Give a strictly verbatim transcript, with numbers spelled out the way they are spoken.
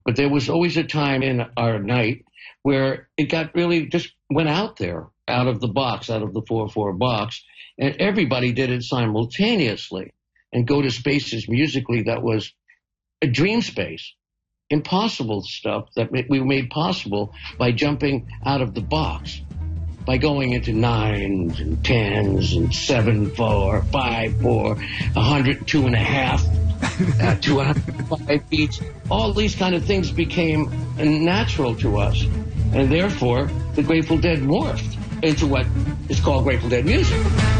But there was always a time in our night where it got really just went out there, out of the box, out of the four four box, and everybody did it simultaneously and go to spaces musically that was a dream space, impossible stuff that we made possible by jumping out of the box, by going into nines and tens and seven four, five four, a hundred two and a half, uh, two hundred five beats. All these kind of things became natural to us, and therefore the Grateful Dead morphed into what is called Grateful Dead music.